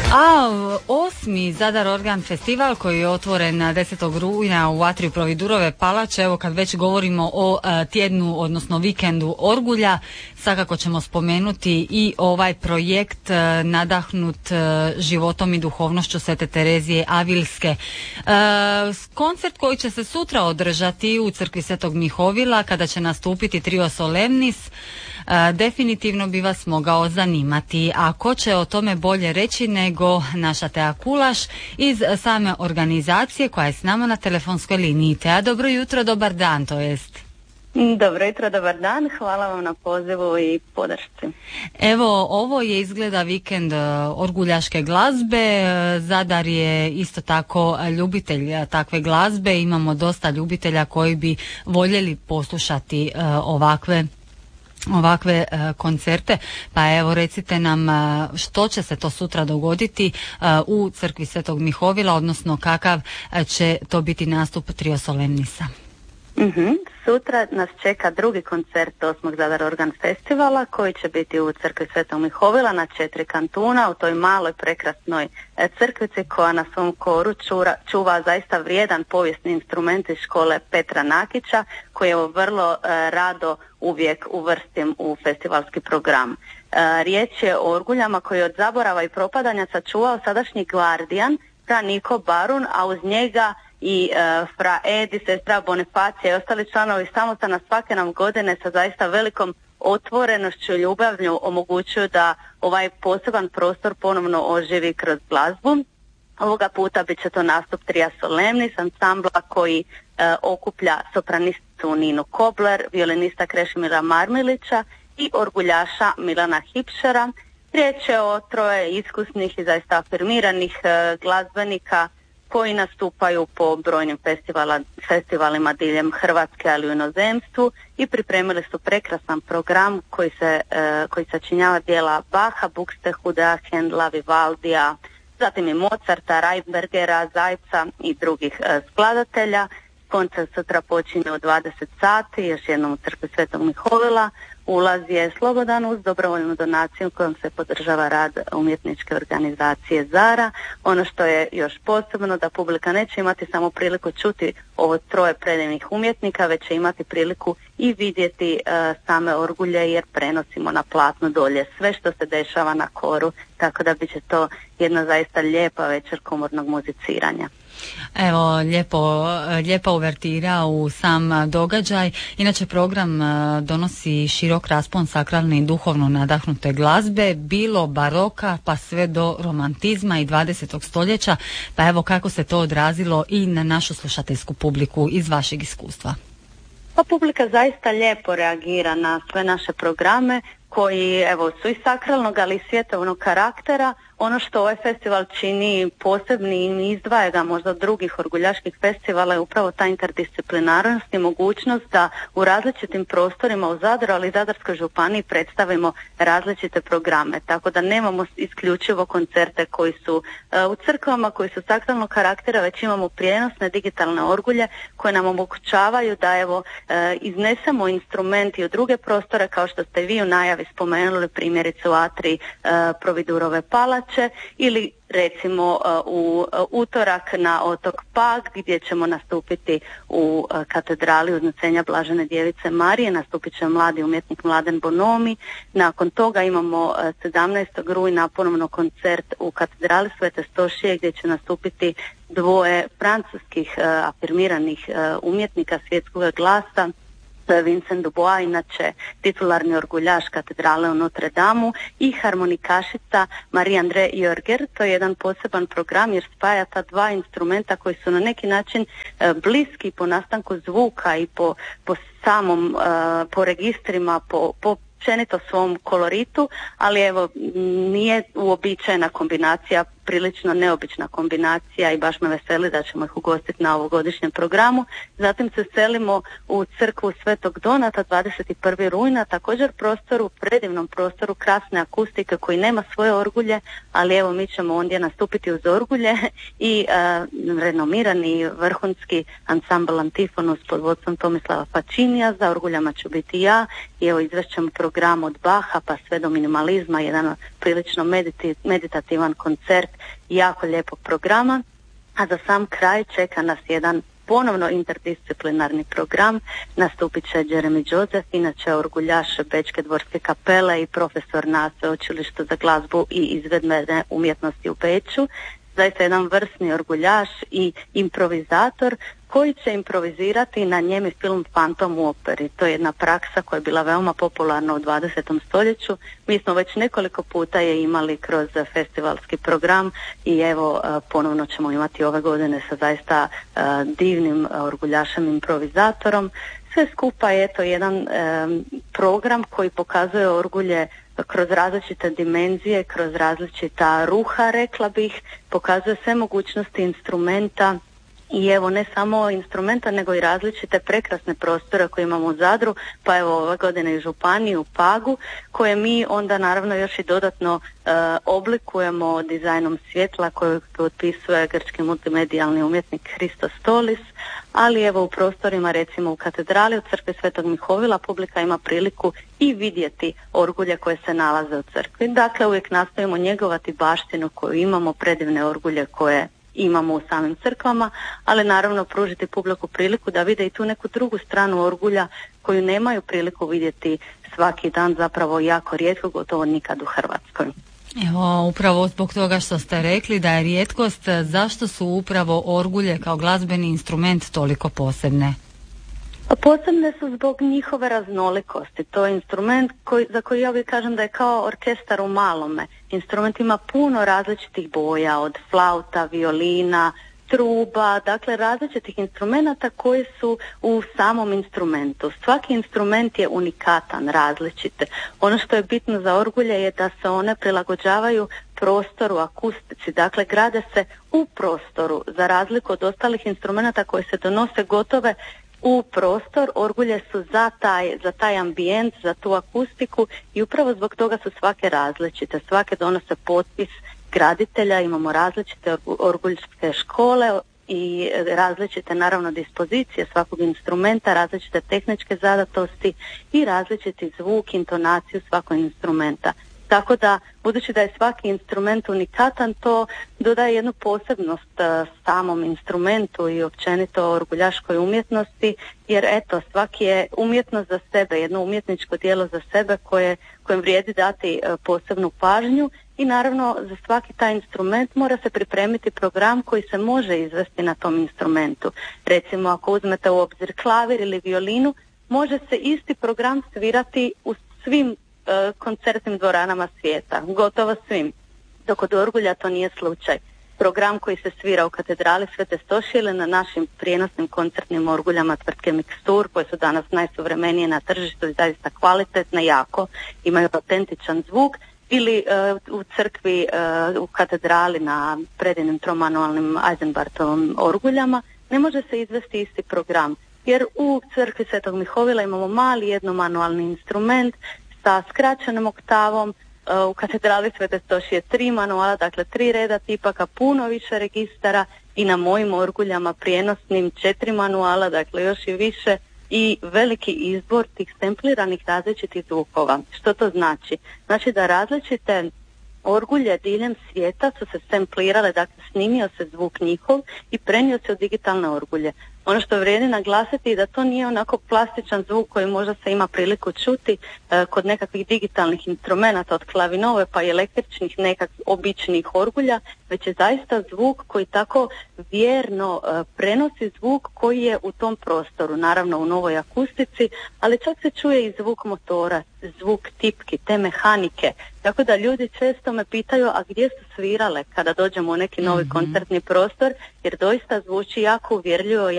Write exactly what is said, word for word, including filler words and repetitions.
A osmi Zadar Organ festival koji je otvoren desetog rujna u atriju Providurove palače, evo kad već govorimo o a, tjednu, odnosno vikendu Orgulja, svakako ćemo spomenuti i ovaj projekt a, nadahnut a, životom i duhovnošću Svete Terezije Avilske. A, koncert koji će se sutra održati u crkvi Svetog Mihovila kada će nastupiti Trio Solemnis, a, definitivno bi vas mogao zanimati. A ko će o tome bolje reći nego naša Tea Kulaš iz same organizacije koja je s nama na telefonskoj liniji. Tea, dobro jutro, dobar dan, to jest. Dobro jutro, dobar dan, hvala vam na pozivu i podršci. Evo, ovo je izgleda vikend orguljaške glazbe. Zadar je isto tako ljubitelj takve glazbe, imamo dosta ljubitelja koji bi voljeli poslušati uh, ovakve ovakve uh, koncerte, pa evo recite nam uh, što će se to sutra dogoditi uh, u crkvi Svetog Mihovila, odnosno kakav uh, će to biti nastup Trio Solemnisa. Mm-hmm. Sutra nas čeka drugi koncert osmog Zadar Organ festivala koji će biti u crkvi Svetog Mihovila na četiri kantuna u toj maloj prekrasnoj crkvici koja na svom koru čura, čuva zaista vrijedan povijesni instrument iz škole Petra Nakića koji je vrlo uh, rado uvijek uvrstim u festivalski program. Uh, riječ je o orguljama koji od zaborava i propadanja sačuvao sadašnji gvardijan fra Niko Barun, a uz njega i uh, fra Edi, sestra Bonifacija i ostali članovi samostana svake nam godine sa zaista velikom otvorenošću i ljubavlju omogućuju da ovaj poseban prostor ponovno oživi kroz glazbu. Ovoga puta bit će to nastup Tria Solemnis, ansambla koji uh, okuplja sopranisticu Ninu Kobler, violinista Krešimira Marmilića i orguljaša Milana Hipšera. Riječ je o troje iskusnih i zaista afirmiranih uh, glazbenika koji nastupaju po brojnim festivala, festivalima diljem Hrvatske, ali u inozemstvu i pripremili su prekrasan program koji se e, koji sačinjava dijela Bacha, Buxtehudea, Hendla, Vivaldija, zatim i Mozarta, Reinbergera, Zajca i drugih e, skladatelja. Koncert sutra počinje u dvadeset sati, još jednom u crkvi Svetog Mihovila. Ulaz je slobodan uz dobrovoljnu donaciju kojom se podržava rad umjetničke organizacije Zara. Ono što je još posebno da publika neće imati samo priliku čuti ovo troje predivnih umjetnika, već će imati priliku i vidjeti uh, same orgulje jer prenosimo na platnu dolje sve što se dešava na koru, tako da bit će to jedna zaista lijepa večer komornog muziciranja. Evo, lijepo, lijepa uvertira u sam događaj. Inače, program donosi širok raspon sakralne i duhovno nadahnute glazbe, bilo baroka pa sve do romantizma i dvadesetog stoljeća. Pa evo kako se to odrazilo i na našu slušateljsku publiku iz vašeg iskustva. Pa publika zaista lijepo reagira na sve naše programe koji evo su i sakralnog ali i svjetovnog karaktera. Ono što ovaj festival čini posebnim i izdvaja ga možda od drugih orguljaških festivala je upravo ta interdisciplinarnost i mogućnost da u različitim prostorima u Zadru, ali i Zadarskoj županiji predstavimo različite programe. Tako da nemamo isključivo koncerte koji su uh, u crkvama, koji su sakralnog karaktera, već imamo prijenosne digitalne orgulje koje nam omogućavaju da evo uh, iznesemo instrumenti u druge prostore kao što ste vi u najavi spomenuli, primjerice u atriji uh, Providurove palače ili recimo uh, u uh, utorak na otok Pag gdje ćemo nastupiti u uh, katedrali Uznosenja Blažene Djevice Marije, nastupit će mladi umjetnik Mladen Bonomi. Nakon toga imamo uh, sedamnaestog rujna ponovno koncert u katedrali Svete Stošije gdje će nastupiti dvoje francuskih uh, afirmiranih uh, umjetnika svjetskog glasa, Vincent Dubois, inače titularni orguljaš katedrale u Notre Damu, i harmonikašica Marie-André Jörger. To je jedan poseban program jer spaja ta dva instrumenta koji su na neki način e, bliski po nastanku zvuka i po, po samom, e, po registrima, po, po općenito svom koloritu, ali evo nije uobičajena kombinacija, prilično neobična kombinacija i baš me veseli da ćemo ih ugostiti na ovogodišnjem programu. Zatim se selimo u crkvu Svetog Donata dvadeset prvog rujna, također prostoru, predivnom prostoru krasne akustike koji nema svoje orgulje, ali evo mi ćemo ondje nastupiti uz orgulje i uh, renomirani vrhunski ansambl Antifonus pod vodstvom Tomislava Fačinija. Za orguljama ću biti ja i evo izvešćemo program od Bacha pa sve do minimalizma, jedan prilično mediti, meditativan koncert jako lijepog programa, a za sam kraj čeka nas jedan ponovno interdisciplinarni program. Nastupit će Jeremy Joseph, inače orguljaš Bečke dvorske kapele i profesor na Sveučilištu za glazbu i izvedbene umjetnosti u Beču. Zaista jedan vrsni orguljaš i improvizator koji će improvizirati na njemi film Fantom u operi. To je jedna praksa koja je bila veoma popularna u dvadesetom stoljeću. Mi smo već nekoliko puta je imali kroz festivalski program i evo ponovno ćemo imati ove godine sa zaista divnim orguljašem improvizatorom. Sve skupa je to jedan um, program koji pokazuje orgulje kroz različite dimenzije, kroz različita ruha, rekla bih, pokazuje sve mogućnosti instrumenta i evo ne samo instrumenta nego i različite prekrasne prostore koje imamo u Zadru, pa evo ove godine i županiju u Pagu, koje mi onda naravno još i dodatno uh, oblikujemo dizajnom svjetla koju potpisuje grčki multimedijalni umjetnik Hristos Stolis, ali evo u prostorima recimo u katedrali u crkvi Svetog Mihovila publika ima priliku i vidjeti orgulje koje se nalaze u crkvi. Dakle, uvijek nastojimo njegovati baštinu koju imamo, predivne orgulje koje imamo u samim crkvama, ali naravno pružiti publiku priliku da vide i tu neku drugu stranu orgulja koju nemaju priliku vidjeti svaki dan, zapravo jako rijetko, gotovo nikad u Hrvatskoj. Evo, upravo zbog toga što ste rekli da je rijetkost, zašto su upravo orgulje kao glazbeni instrument toliko posebne? Posebne su zbog njihove raznolikosti. To je instrument koji, za koji ja uvijek kažem da je kao orkestar u malome. Instrument ima puno različitih boja, od flauta, violina, truba, dakle različitih instrumenata koji su u samom instrumentu. Svaki instrument je unikatan, različit. Ono što je bitno za orgulje je da se one prilagođavaju prostoru, akustici, dakle grade se u prostoru, za razliku od ostalih instrumenata koji se donose gotove u prostor. Orgulje su za taj, za taj ambijent, za tu akustiku i upravo zbog toga su svake različite. Svake donose potpis graditelja, imamo različite orguljske škole i različite naravno dispozicije svakog instrumenta, različite tehničke zadatosti i različiti zvuk, intonaciju svakog instrumenta. Tako da, budući da je svaki instrument unikatan, to dodaje jednu posebnost uh, samom instrumentu i općenito orguljaškoj umjetnosti, jer eto, svaki je umjetnost za sebe, jedno umjetničko djelo za sebe koje, kojem vrijedi dati uh, posebnu pažnju i naravno za svaki taj instrument mora se pripremiti program koji se može izvesti na tom instrumentu. Recimo, ako uzmete u obzir klavir ili violinu, može se isti program svirati u svim koncertnim dvoranama svijeta, gotovo svim. Dok od orgulja to nije slučaj. Program koji se svira u katedrali Svete Stošije ili na našim prijenosnim koncertnim orguljama tvrtke Mikstur, koje su danas najsuvremenije na tržištu i zaista kvalitetne, jako, imaju autentičan zvuk, ili uh, u crkvi, uh, u katedrali na predivnim tromanualnim Eisenbartovom orguljama, ne može se izvesti isti program. Jer u crkvi Svetog Mihovila imamo mali jednomanualni instrument sa skraćenom oktavom, u katedrali Svete Stošije tri manuala, dakle tri reda tipaka, puno više registara i na mojim orguljama prijenosnim četiri manuala, dakle još i više i veliki izbor tih stempliranih različitih zvukova. Što to znači? Znači da različite orgulje diljem svijeta su se stemplirale, dakle snimio se zvuk njihov i prenio se u digitalne orgulje. Ono što vrijedi naglasiti je da to nije onako plastičan zvuk koji možda se ima priliku čuti e, kod nekakvih digitalnih instrumenata od klavinove pa i električnih nekakvih običnih orgulja, već je zaista zvuk koji tako vjerno e, prenosi zvuk koji je u tom prostoru, naravno u novoj akustici, ali čak se čuje i zvuk motora, zvuk tipki, te mehanike. Tako da ljudi često me pitaju, a gdje su svirale kada dođemo u neki novi mm-hmm. koncertni prostor, jer doista zvuči jako uvjerljivo,